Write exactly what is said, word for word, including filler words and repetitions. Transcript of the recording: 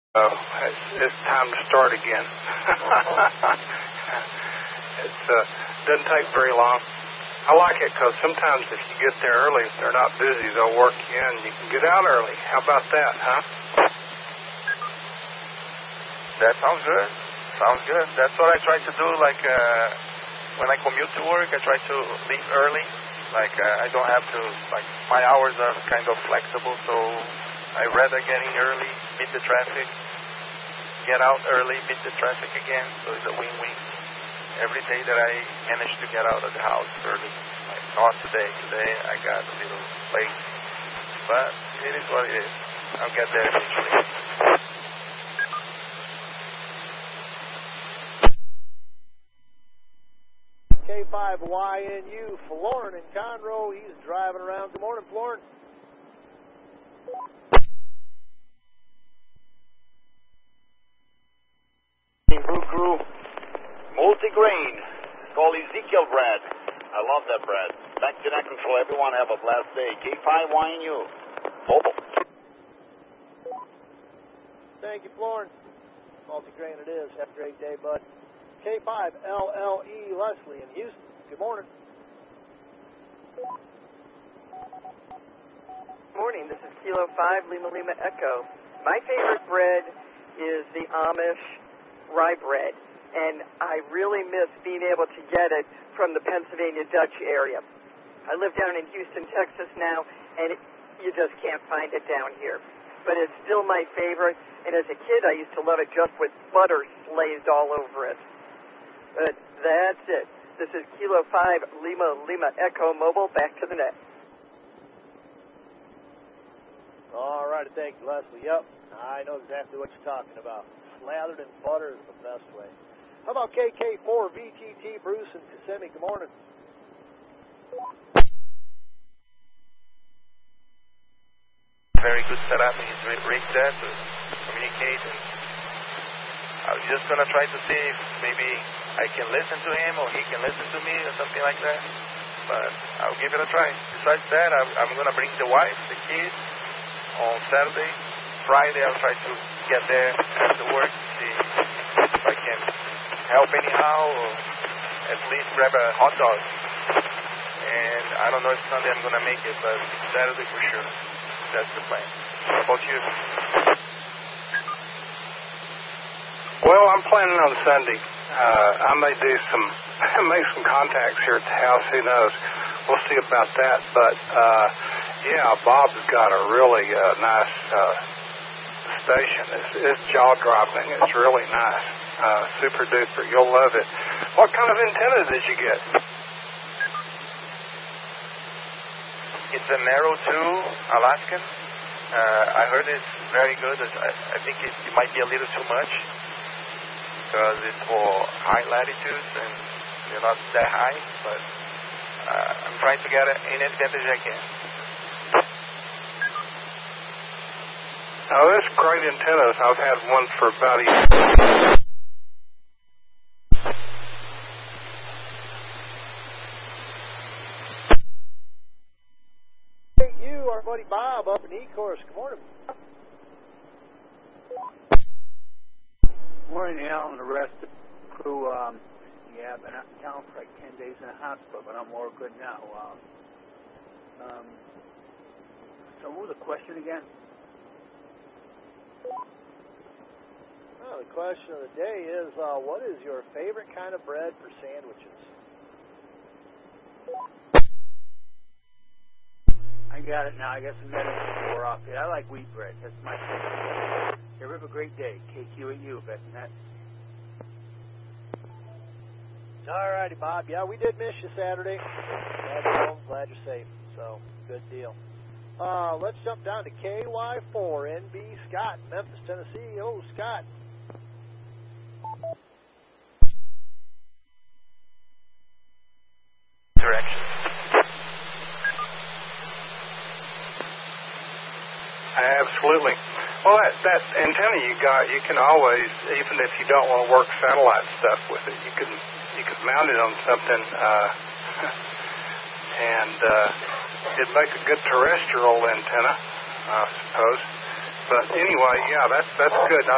Uh, it's, it's time to start again. It uh, doesn't take very long. I like it because sometimes if you get there early, if they're not busy, they'll work you in. You can get out early. How about that, huh? That sounds good. Sounds good. That's what I try to do. Like uh, when I commute to work, I try to leave early. Like uh, I don't have to, like my hours are kind of flexible, so I rather get in early, beat the traffic, get out early, beat the traffic again, so it's a win-win. Every day that I manage to get out of the house early, like not today. Today I got a little late, but it is what it is. I'll get there eventually. K five Y N U, Florin in Conroe. He's driving around. Good morning, Florin. Brew Crew, multi-grain, called Ezekiel bread. I love that bread. Back to that control. Everyone have a blessed day. K five Y N U, mobile. Thank you, Florin. Multi-grain it is. Have a great day, bud. K five L L E, Leslie in Houston. Good morning. Morning. This is Kilo five, Lima Lima Echo. My favorite bread is the Amish rye bread, and I really miss being able to get it from the Pennsylvania Dutch area. I live down in Houston, Texas now, and it, you just can't find it down here. But it's still my favorite, and as a kid I used to love it just with butter slazed all over it. But that's it. This is Kilo five, Lima Lima Echo Mobile, back to the net. All right, thank you, Leslie. Yep, I know exactly what you're talking about. Slathered in butter is the best way. How about K K four V T T, Bruce and Kissimmee? Good morning. Very good setup in his rig there to communicate. And I was just going to try to see if maybe I can listen to him or he can listen to me or something like that. But I'll give it a try. Besides that, I'm, I'm going to bring the wife, the kids on Saturday. Friday, I'll try to get there after work, see if I can help anyhow, or at least grab a hot dog. And I don't know if Sunday I'm going to make it, but Saturday for sure. That's the plan. How about you? Well, I'm planning on Sunday. Uh, I may do some, make some contacts here at the house. Who knows? We'll see about that. But uh, yeah, Bob's got a really uh, nice uh, station. It's, it's jaw-dropping. It's really nice. Uh, super duper. You'll love it. What kind of antenna did you get? It's a Narrow two Alaskan. Uh, I heard it's very good. I, I think it, it might be a little too much because it's for high latitudes and they're not that high, but uh, I'm trying to get any advantage I can. Oh, that's great antennas. I've had one for about a year. Hey, you, our buddy Bob up in Ecorse. Good morning. Morning, Al, and the rest of the crew. Um, yeah, I've been out in town for like ten days in the hospital, but I'm more good now. Um, um, so what was the question again? Well, the question of the day is, uh, what is your favorite kind of bread for sandwiches? I got it now. I got some medicine wore off it. I like wheat bread. That's my favorite. You have a great day. K Q at you, bet that. All righty, Bob. Yeah, we did miss you Saturday. Glad you're home. Glad you're safe. So, good deal. Uh, let's jump down to K Y four N B Scott, Memphis, Tennessee. Oh, Scott. Direction. Absolutely. Well, that, that antenna you got, you can always, even if you don't want to work satellite stuff with it, you can you can mount it on something, uh, and uh, it'd make a good terrestrial antenna, I suppose. But anyway, yeah, that's that's good. I